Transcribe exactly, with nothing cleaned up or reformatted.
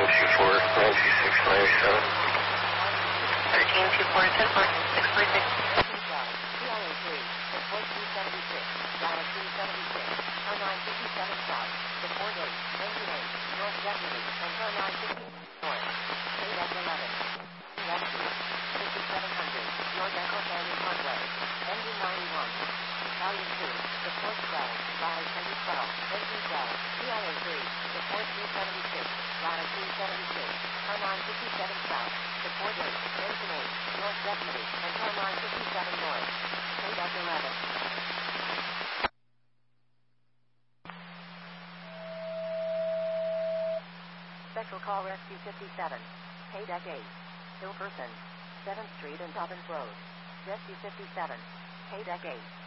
two four, nine two six, nine eight seven. thirteen two four, ten four, six four six. P L A three, report two seventy-six, data two seventy-six, R nine fifty-seven south, report eight, engine eight, north deputy, and R nine fifty, north, K F eleven, left two, fifty-seven hundred, north Echo Canyon Parkway, engine ninety-one, Battalion two, report twelve, data twenty twelve, engine twelve, P L A three, report two seventy-six, data two seventy-six, R nine fifty-seven south, report eight, engine eight, north deputy, and R nine fifty-seven north, K F eleven. Special call Rescue fifty-seven, Paydeck eight, Hill Person, seventh Street and Dobbins Road, Rescue fifty-seven, Paydeck eight.